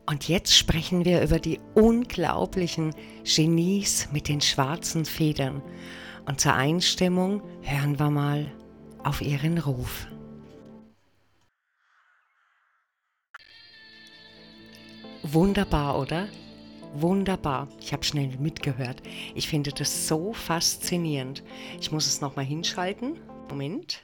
Und jetzt sprechen wir über die unglaublichen Genies mit den schwarzen Federn. Und zur Einstimmung hören wir mal auf ihren Ruf. Wunderbar, oder? Wunderbar. Ich habe schnell mitgehört. Ich finde das so faszinierend. Ich muss es nochmal hinschalten. Moment.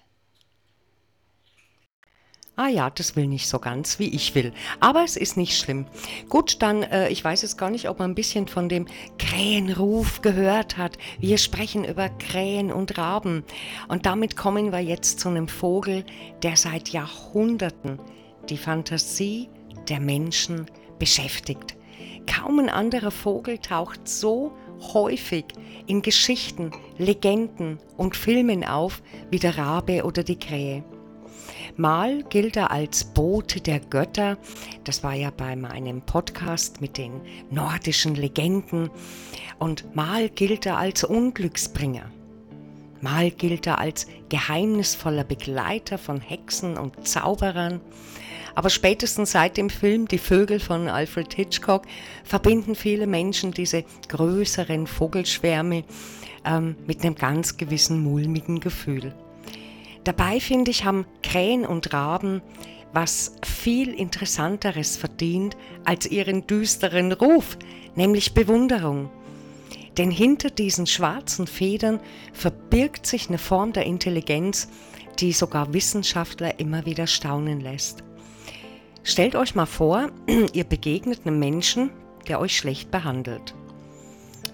Ah ja, das will nicht so ganz, wie ich will. Aber es ist nicht schlimm. Gut, dann, ich weiß jetzt gar nicht, ob man ein bisschen von dem Krähenruf gehört hat. Wir sprechen über Krähen und Raben. Und damit kommen wir jetzt zu einem Vogel, der seit Jahrhunderten die Fantasie der Menschen beschäftigt. Kaum ein anderer Vogel taucht so häufig in Geschichten, Legenden und Filmen auf wie der Rabe oder die Krähe. Mal gilt er als Bote der Götter, das war ja bei meinem Podcast mit den nordischen Legenden, und mal gilt er als Unglücksbringer. Mal gilt er als geheimnisvoller Begleiter von Hexen und Zauberern. Aber spätestens seit dem Film Die Vögel von Alfred Hitchcock verbinden viele Menschen diese größeren Vogelschwärme mit einem ganz gewissen mulmigen Gefühl. Dabei, finde ich, haben Krähen und Raben was viel Interessanteres verdient als ihren düsteren Ruf, nämlich Bewunderung. Denn hinter diesen schwarzen Federn verbirgt sich eine Form der Intelligenz, die sogar Wissenschaftler immer wieder staunen lässt. Stellt euch mal vor, ihr begegnet einem Menschen, der euch schlecht behandelt.